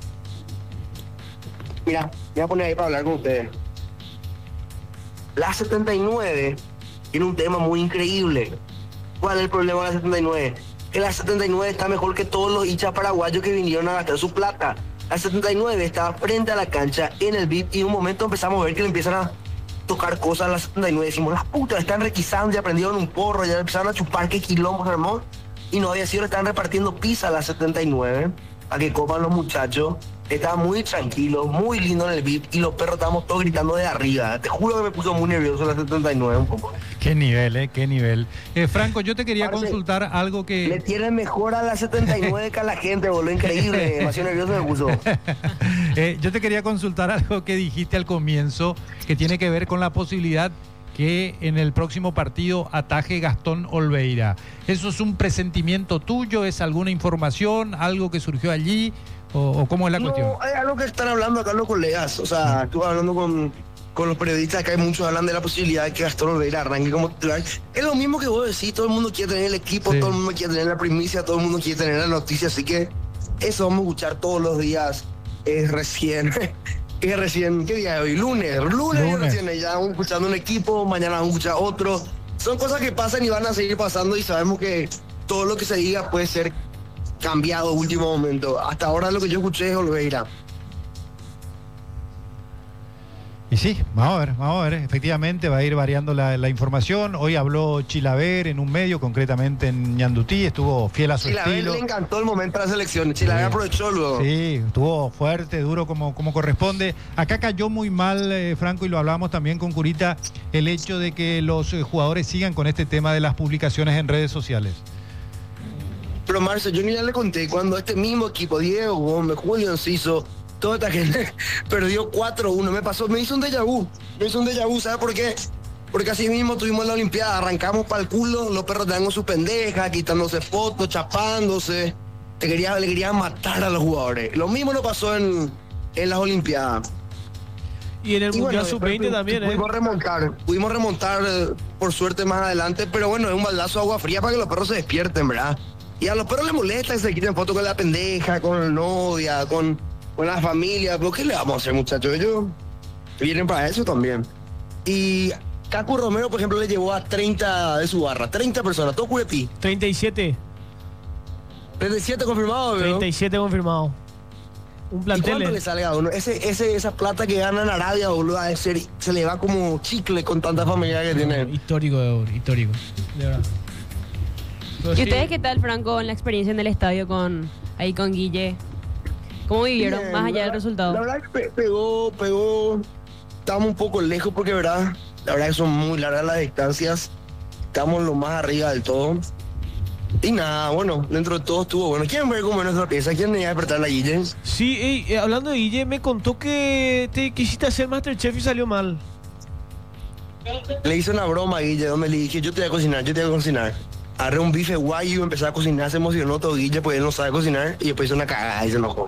Mira, me voy a poner ahí para hablar con ustedes. La 79 tiene un tema muy increíble. ¿Cuál es el problema de la 79? Que la 79 está mejor que todos los hinchas paraguayos que vinieron a gastar su plata. La 79 estaba frente a la cancha en el VIP y en un momento empezamos a ver que le empiezan a tocar cosas a la 79. Decimos, las putas están requisando, ya prendieron un porro, ya empezaron a chupar, qué quilombo se armó. Y no había sido, le estaban repartiendo pizza a la 79 a que coman los muchachos. Estaba muy tranquilo, muy lindo en el VIP y los perros estábamos todos gritando de arriba. Te juro que me puso muy nervioso la 79 un poco. Qué nivel, qué nivel. Franco, yo te quería consultar algo que... Le tienen mejor a la 79 que a la gente, boludo, increíble. Demasiado nervioso me puso. Yo te quería consultar algo que dijiste al comienzo, que tiene que ver con la posibilidad que en el próximo partido ataje Gastón Olveira. ¿Eso es un presentimiento tuyo? ¿Es alguna información? ¿Algo que surgió allí? ¿O cómo es la cuestión? No, hay algo que están hablando acá los colegas. O sea, estuve hablando con los periodistas, que hay muchos hablan de la posibilidad de que Gastón Olveira arranque como titular. Es lo mismo que vos decís, todo el mundo quiere tener el equipo, sí. Todo el mundo quiere tener la primicia, todo el mundo quiere tener la noticia, así que eso vamos a escuchar todos los días. Es recién, ¿qué día es hoy? Lunes recién, ya vamos escuchando un equipo, mañana vamos a escuchar otro. Son cosas que pasan y van a seguir pasando y sabemos que todo lo que se diga puede ser cambiado en último momento. Hasta ahora lo que yo escuché es Olveira. Y sí, vamos a ver, efectivamente va a ir variando la información. Hoy habló Chilaver en un medio, concretamente en Ñandutí, estuvo fiel a su estilo. Chilaver le encantó el momento de la selección, Chilaver aprovechó luego. Sí, estuvo fuerte, duro como corresponde. Acá cayó muy mal, Franco, y lo hablábamos también con Curita, el hecho de que los jugadores sigan con este tema de las publicaciones en redes sociales. Pero Marcio, yo ni ya le conté, cuando este mismo equipo, Diego Gómez, Julio Enciso, toda esta gente perdió 4-1, me hizo un déjà vu, ¿sabes por qué? Porque así mismo tuvimos la Olimpiada, arrancamos para el culo, los perros dando sus pendejas, quitándose fotos, chapándose, le querían matar a los jugadores. Lo mismo nos pasó en las Olimpiadas. Y en el Mundial Sub-20 también, Pudimos remontar por suerte más adelante, pero bueno, es un baldazo de agua fría para que los perros se despierten, ¿verdad? Y a los perros les molesta que se quiten fotos con la pendeja, con la novia, con la familia. ¿Pero qué le vamos a hacer, muchachos? Ellos vienen para eso también. Y Cacu Romero, por ejemplo, le llevó a 30 de su barra. 30 personas, todo Curepi. 37. 37 confirmado, ¿verdad? 37 confirmado. Un plantel. ¿Y cuánto le salga a uno? Esa plata que gana en Arabia, boludo, se le va como chicle con tanta familia que tiene. Histórico de oro, histórico. De verdad. ¿Y ustedes qué tal, Franco, en la experiencia en el estadio con Guille? ¿Cómo vivieron, bien, más allá del resultado? La verdad que pegó. Estábamos un poco lejos porque, la verdad que son muy largas las distancias. Estamos lo más arriba del todo. Y nada, bueno, dentro de todo estuvo bueno. ¿Quieren ver cómo es nuestra pieza? ¿Quieren ir a despertar a Guille? Sí, hablando de Guille, me contó que te quisiste hacer Masterchef y salió mal. Le hice una broma a Guille donde le dije, yo te voy a cocinar. Agarré un bife guayu, empecé a cocinar, se emocionó todo Guille porque él no sabe cocinar y después hizo una cagada y se enojó.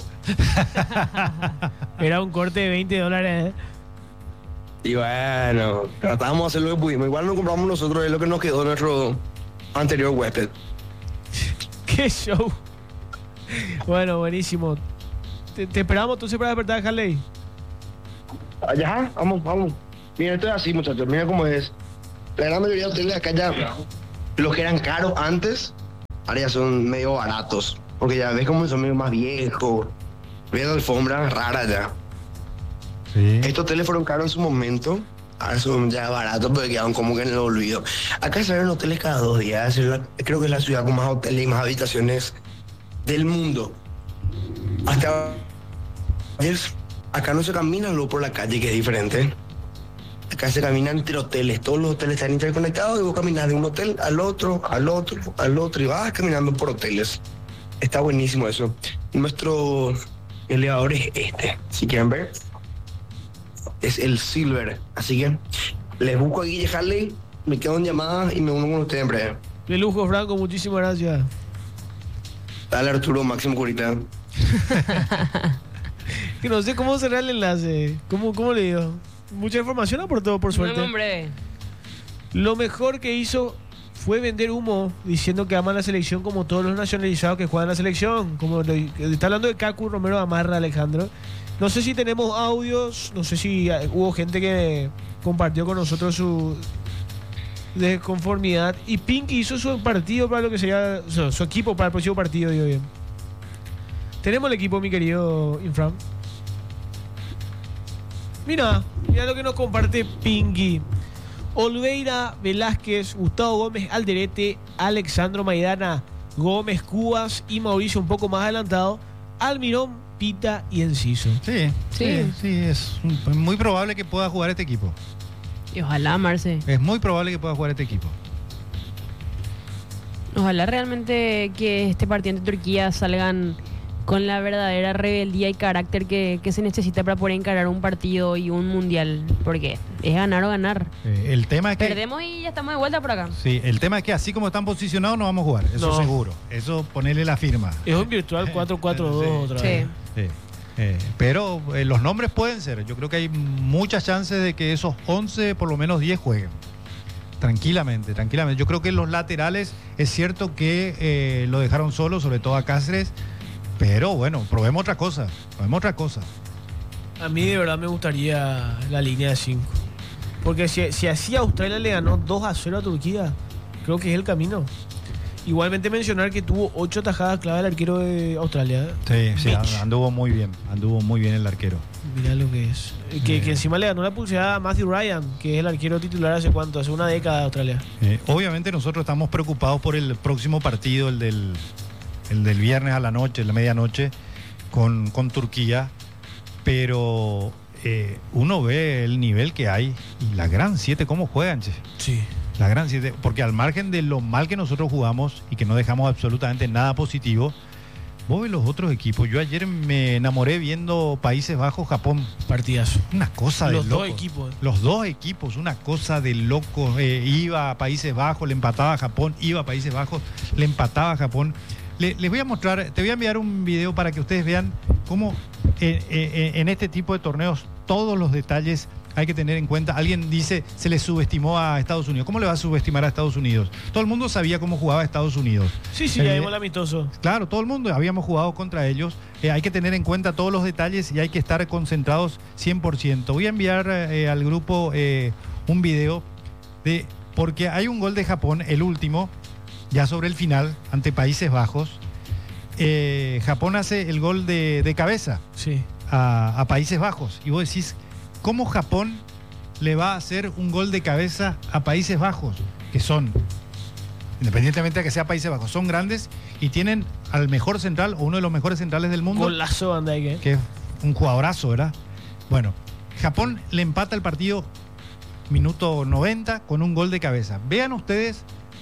Era un corte de $20, ¿eh? Y bueno, tratamos de hacer lo que pudimos. Igual no compramos nosotros, es lo que nos quedó nuestro anterior huésped. ¡Qué show! Bueno, buenísimo. Te esperamos entonces para despertar, Harley. Allá, vamos. Mira, esto es así, muchachos. Mira cómo es. La gran mayoría de hoteles acá ya, los que eran caros antes, ahora ya son medio baratos. Porque ya ves cómo son medio más viejos. Ves la alfombra rara ya. Sí. Estos hoteles fueron caros en su momento. Ahora son ya baratos, pero quedaron como que en el olvido. Acá se ven hoteles cada 2 días. Creo que es la ciudad con más hoteles y más habitaciones del mundo. Hasta ayer, acá no se camina luego por la calle, que es diferente. Acá se camina entre hoteles. Todos los hoteles están interconectados y vos caminas de un hotel al otro, al otro, al otro y vas caminando por hoteles. Está buenísimo eso. Nuestro elevador es este, si quieren ver. Es el Silver. Así que les busco a Guille Harley, me quedo en llamada y me uno con ustedes en breve. De lujo, Franco, muchísimas gracias. Dale, Arturo, Máximo Curita. Que no sé cómo será el enlace. ¿Cómo le digo? Mucha información aportó, por suerte. No, hombre. Lo mejor que hizo fue vender humo, diciendo que ama la selección como todos los nacionalizados que juegan la selección. Como está hablando de Cacu Romero Amarra, Alejandro. No sé si tenemos audios, no sé si hubo gente que compartió con nosotros su desconformidad. Y Pinky hizo su partido para lo que sería, su equipo para el próximo partido, digo bien. Tenemos el equipo, mi querido Infram. Mira lo que nos comparte Pinky. Olveira, Velázquez, Gustavo Gómez Alderete, Alexandro Maidana, Gómez Cubas y Mauricio un poco más adelantado, Almirón, Pita y Enciso. Sí, es muy probable que pueda jugar este equipo. Y ojalá, Marce. Es muy probable que pueda jugar este equipo. Ojalá realmente que este partido ante Turquía salgan con la verdadera rebeldía y carácter que se necesita para poder encarar un partido y un mundial, porque es ganar o ganar. El tema es que perdemos y ya estamos de vuelta por acá. Sí, el tema es que así como están posicionados no vamos a jugar, eso No. seguro. Eso ponerle la firma. Es un virtual 4-4-2 otra vez. Sí. Sí. Pero los nombres pueden ser. Yo creo que hay muchas chances de que esos 11, por lo menos 10 jueguen. Tranquilamente. Yo creo que los laterales, es cierto que lo dejaron solo, sobre todo a Cáceres. Pero bueno, probemos otra cosa. A mí de verdad me gustaría la línea de 5. Porque si así Australia le ganó 2-0 a Turquía, creo que es el camino. Igualmente mencionar que tuvo 8 tajadas clave el arquero de Australia. Sí, Mitch. anduvo muy bien el arquero. Mirá lo que es. Que encima le ganó la pulseada a Matthew Ryan, que es el arquero titular hace cuánto, hace una década de Australia. Obviamente nosotros estamos preocupados por el próximo partido, el del viernes a la noche, la medianoche, con Turquía, pero uno ve el nivel que hay y la Gran 7 cómo juegan, che. Sí. La Gran 7, porque al margen de lo mal que nosotros jugamos y que no dejamos absolutamente nada positivo, vos ves los otros equipos. Yo ayer me enamoré viendo Países Bajos, Japón. Partidazo. Una cosa de Los loco. dos equipos. Los dos equipos, una cosa de loco. Iba a Países Bajos, le empataba a Japón, iba a Países Bajos, le empataba a Japón. Les voy a mostrar, te voy a enviar un video para que ustedes vean cómo en este tipo de torneos todos los detalles hay que tener en cuenta. Alguien dice, se le subestimó a Estados Unidos. ¿Cómo le va a subestimar a Estados Unidos? Todo el mundo sabía cómo jugaba Estados Unidos. Sí, ya vimos el amistoso. Claro, todo el mundo habíamos jugado contra ellos. Hay que tener en cuenta todos los detalles y hay que estar concentrados 100%. Voy a enviar al grupo un video porque hay un gol de Japón, el último, ya sobre el final, ante Países Bajos. Japón hace el gol de cabeza Sí. a Países Bajos. Y vos decís, ¿cómo Japón le va a hacer un gol de cabeza a Países Bajos? Que son, independientemente de que sea Países Bajos, son grandes y tienen al mejor central o uno de los mejores centrales del mundo. Golazo, Van Dijk. Que es un jugadorazo, ¿verdad? Bueno, Japón le empata el partido minuto 90 con un gol de cabeza. Vean ustedes.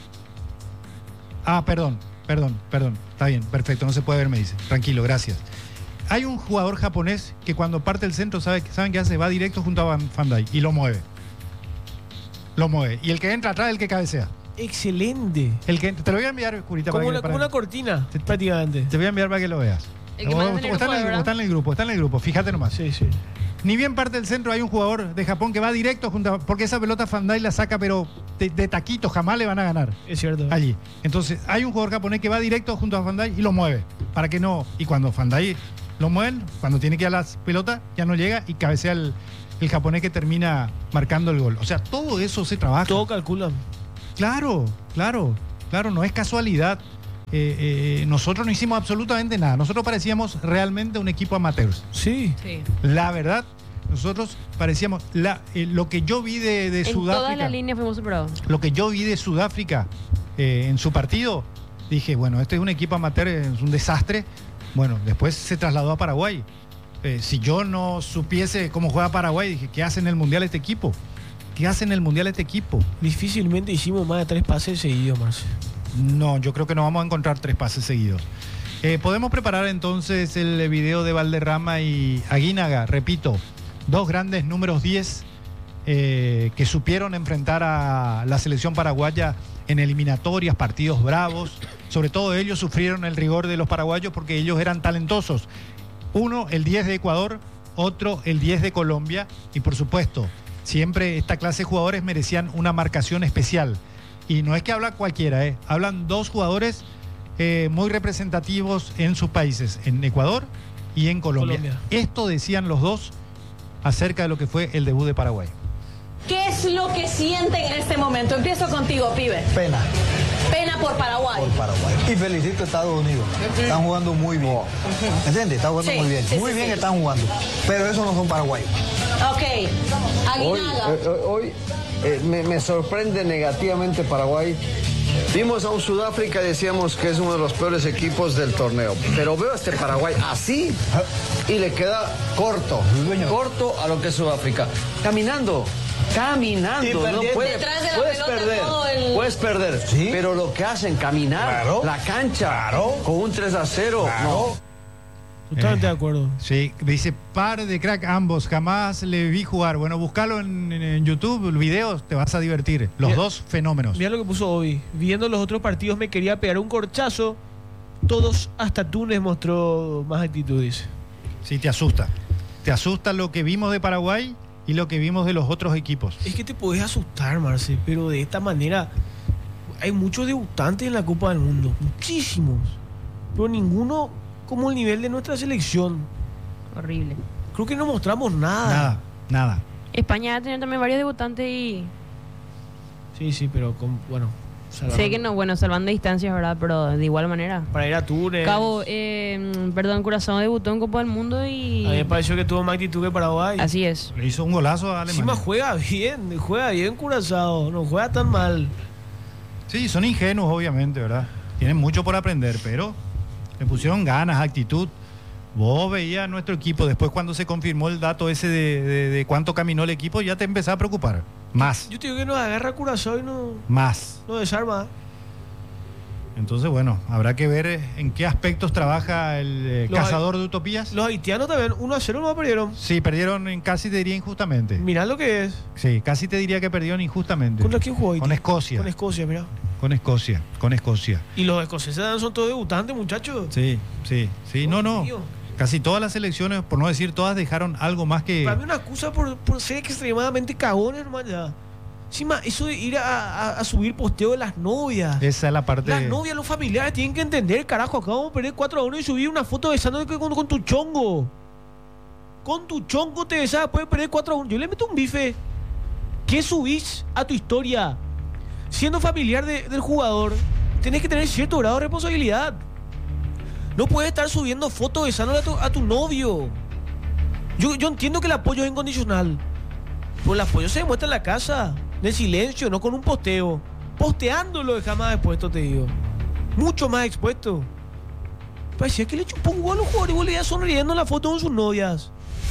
Perdón. Está bien, perfecto, no se puede ver, me dice. Tranquilo, gracias. Hay un jugador japonés que cuando parte el centro, ¿saben qué hace? Va directo junto a Van Dijk y lo mueve. Y el que entra atrás es el que cabecea. Excelente. Te lo voy a enviar, Curita. Como una cortina, prácticamente. Te voy a enviar para que lo veas. El que manda en el grupo, ¿verdad? Está en el grupo, fíjate nomás. Sí. Ni bien parte el centro, hay un jugador de Japón que va directo porque esa pelota Van Dijk la saca, pero de taquito, jamás le van a ganar. Es cierto. Allí. Entonces, hay un jugador japonés que va directo junto a Van Dijk y lo mueve. Para que no. Y cuando Van Dijk lo mueven, cuando tiene que ir a la pelota, ya no llega y cabecea el japonés que termina marcando el gol. O sea, todo eso se trabaja. Todo calculan. Claro, no es casualidad. Nosotros no hicimos absolutamente nada. Nosotros parecíamos realmente un equipo amateur. Sí. La verdad, nosotros parecíamos... lo que yo vi de En Sudáfrica... todas las líneas fuimos superados. Lo que yo vi de Sudáfrica en su partido, dije, bueno, este es un equipo amateur, es un desastre. Bueno, después se trasladó a Paraguay. Si yo no supiese cómo juega Paraguay, dije, ¿qué hace en el Mundial este equipo? ¿Qué hace en el Mundial este equipo? Difícilmente hicimos más de 3 pases seguidos, Marce. No, yo creo que no vamos a encontrar 3 pases seguidos. Podemos preparar entonces el video de Valderrama y Aguinaga. Repito, 2 grandes números 10 que supieron enfrentar a la selección paraguaya en eliminatorias, partidos bravos. Sobre todo ellos sufrieron el rigor de los paraguayos porque ellos eran talentosos. Uno, el 10 de Ecuador, otro, el 10 de Colombia. Y por supuesto, siempre esta clase de jugadores merecían una marcación especial. Y no es que habla cualquiera, hablan 2 jugadores muy representativos en sus países, en Ecuador y en Colombia. Esto decían los 2 acerca de lo que fue el debut de Paraguay. ¿Qué es lo que sienten en este momento? Empiezo contigo, pibe. Pena. Pena por Paraguay. Por Paraguay. Y felicito a Estados Unidos. Están jugando muy bien. ¿Entiendes? Están jugando muy bien. Muy bien están jugando. Pero eso no son Paraguay. Ok. Aguinaga. Hoy me sorprende negativamente Paraguay. Vimos a un Sudáfrica y decíamos que es uno de los peores equipos del torneo. Pero veo a este Paraguay así y le queda corto a lo que es Sudáfrica. Caminando, no puedes perder, puedes perder, ¿sí? Pero lo que hacen, caminar, la cancha, con un 3-0, no. Totalmente de acuerdo. Sí, dice, par de crack ambos, jamás le vi jugar. Bueno, búscalo en YouTube, videos, te vas a divertir. Los dos fenómenos. Mira lo que puso hoy. Viendo los otros partidos me quería pegar un corchazo. Todos, hasta Túnez mostró más actitudes. Sí, te asusta. Te asusta lo que vimos de Paraguay y lo que vimos de los otros equipos. Es que te podés asustar, Marce, pero de esta manera hay muchos debutantes en la Copa del Mundo. Muchísimos. Pero ninguno como el nivel de nuestra selección. Horrible. Creo que no mostramos nada. Nada. España va a tener también varios debutantes y... Sí, pero bueno... Sé que no, bueno, salvando distancias, ¿verdad? Pero de igual manera. Para ir a Túnez. Cabo, Curazao debutó en Copa del Mundo y... A mí me pareció que tuvo más actitud que Paraguay. Así es. Le hizo un golazo a Alemania. Encima juega bien Curazao, no juega tan mal. Sí, son ingenuos, obviamente, ¿verdad? Tienen mucho por aprender, pero le pusieron ganas, actitud. Vos veías a nuestro equipo, después cuando se confirmó el dato ese de cuánto caminó el equipo, ya te empezaba a preocupar. Más. Yo te digo que nos agarra Curazao y no desarma. Entonces, bueno, habrá que ver en qué aspectos trabaja el cazador de utopías. Los haitianos también, 1-0 no perdieron. Sí, perdieron casi te diría injustamente. Mirá lo que es. Sí, casi te diría que perdieron injustamente. ¿Contra quién jugó Haití? Con Escocia. Con Escocia, mirá. Con Escocia. Y los escoceses son todos debutantes, muchachos. Sí. Oh, No. Dios. Casi todas las selecciones, por no decir todas, dejaron algo más que... Para mí una excusa por ser extremadamente cagones, hermano. Ya. Encima, eso de ir a subir posteo de las novias. Esa es la parte... Las novias, los familiares tienen que entender, carajo, acabamos de perder 4-1 y subir una foto besándote con tu chongo. Con tu chongo te besás después de perder 4-1. Yo le meto un bife. ¿Qué subís a tu historia? Siendo familiar del jugador, tenés que tener cierto grado de responsabilidad. No puedes estar subiendo fotos besándole a tu novio. Yo entiendo que el apoyo es incondicional, pero el apoyo se demuestra en la casa, en el silencio, no con un posteo. Posteándolo deja más expuesto, te digo. Mucho más expuesto. Parecía que le chupó un huevo a los jugadores y vos le ibas sonriendo en la foto con sus novias.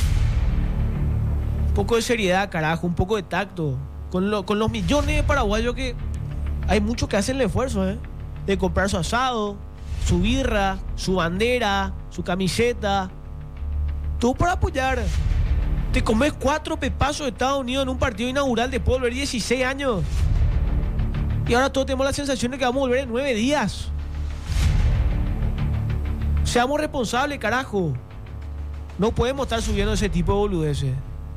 Un poco de seriedad, carajo, un poco de tacto. Con los millones de paraguayos que hay muchos que hacen el esfuerzo, de comprar su asado, su birra, su bandera, su camiseta, todo para apoyar. Te comes 4 pepazos de Estados Unidos en un partido inaugural después de volver 16 años. Y ahora todos tenemos la sensación de que vamos a volver en 9 días. Seamos responsables, carajo. No podemos estar subiendo ese tipo de boludeces.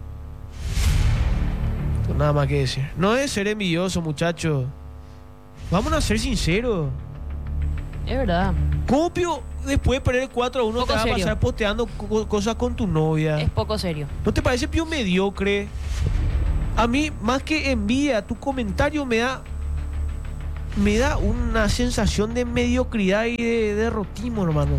No, nada más que decir. No es ser envidioso, muchachos. Vamos a ser sinceros. Es verdad. Copio, después de perder 4-1 te Poco vas a serio. pasar posteando cosas con tu novia. Es poco serio. ¿No te parece Pío mediocre? A mí, más que envidia, tu comentario me da una sensación de mediocridad y de derrotismo, hermano.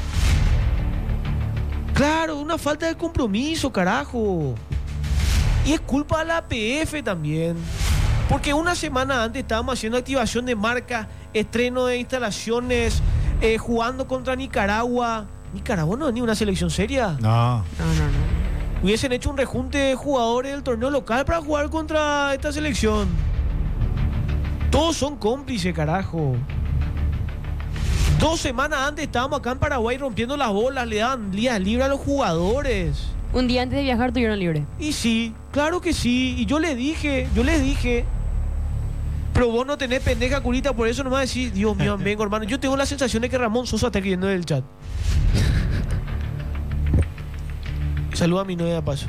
Claro, una falta de compromiso, carajo. Y es culpa de la APF también. Porque una semana antes estábamos haciendo activación de marca, estreno de instalaciones, jugando contra Nicaragua. Nicaragua no es ni una selección seria. No. Hubiesen hecho un rejunte de jugadores del torneo local para jugar contra esta selección. Todos son cómplices, carajo. 2 semanas antes estábamos acá en Paraguay rompiendo las bolas, le daban días libres a los jugadores. Un día antes de viajar tuvieron libre. Y sí, claro que sí. Y yo les dije. Pero vos no tenés pendeja curita, por eso nomás decís, Dios mío, vengo, hermano. Yo tengo la sensación de que Ramón Sosa está escribiendo en el chat. Saluda a mi novia de paso.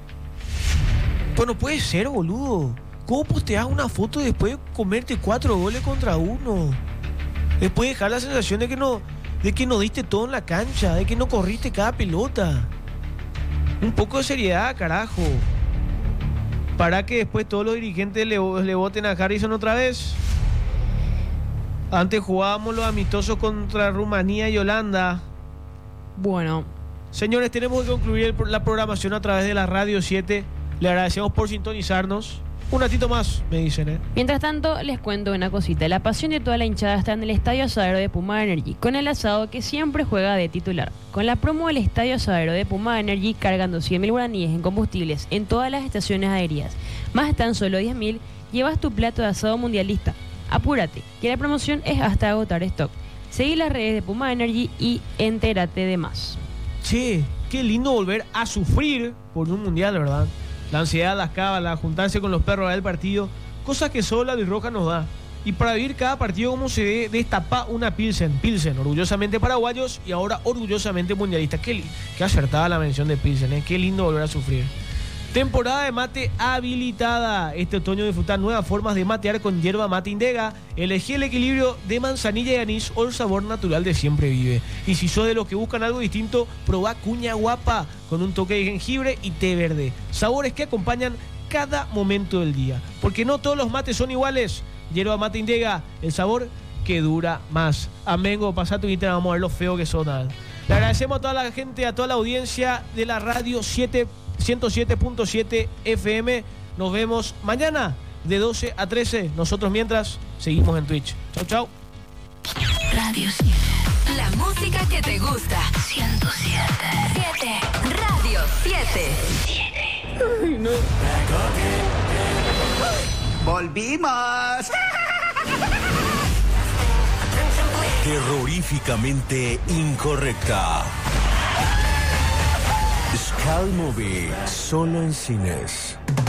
Pues no puede ser, boludo. ¿Cómo posteas una foto después de comerte 4 goles contra 1? Después de dejar la sensación de que no diste todo en la cancha, de que no corriste cada pelota. Un poco de seriedad, carajo. Para que después todos los dirigentes le voten a Harrison otra vez. Antes jugábamos los amistosos contra Rumanía y Holanda. Bueno, Señores, tenemos que concluir la programación a través de la Radio 7. Le agradecemos por sintonizarnos. Un ratito más, me dicen, mientras tanto, les cuento una cosita. La pasión de toda la hinchada está en el Estadio Asadero de Puma Energy, con el asado que siempre juega de titular. Con la promo del Estadio Asadero de Puma Energy, cargando 100.000 guaraníes en combustibles en todas las estaciones aéreas, más tan solo 10.000, llevas tu plato de asado mundialista. Apúrate, que la promoción es hasta agotar stock. Seguí las redes de Puma Energy y entérate de más. Che, qué lindo volver a sufrir por un mundial, ¿verdad? La ansiedad, las cábalas, juntarse con los perros del partido, cosas que solo la Birroja nos da. Y para vivir cada partido como se ve, destapa una Pilsen, orgullosamente paraguayos y ahora orgullosamente mundialistas. Qué acertada la mención de Pilsen, qué lindo volver a sufrir. Temporada de mate habilitada. Este otoño disfrutar nuevas formas de matear con hierba mate Indega. Elegí el equilibrio de manzanilla y anís o el sabor natural de Siempre Vive. Y si sos de los que buscan algo distinto, probá Cuña Guapa con un toque de jengibre y té verde. Sabores que acompañan cada momento del día. Porque no todos los mates son iguales. Hierba mate Indega, el sabor que dura más. Amengo, pasá tu Instagram, vamos a ver lo feo que son. Le agradecemos a toda la gente, a toda la audiencia de la Radio 107.7 FM. Nos vemos mañana de 12 a 13. Nosotros mientras seguimos en Twitch. Chau, chau. Radio 7. La música que te gusta. 107. Radio 7. Ay, no. ¡Volvimos! Terroríficamente incorrecta. Skull Movie, solo en cines.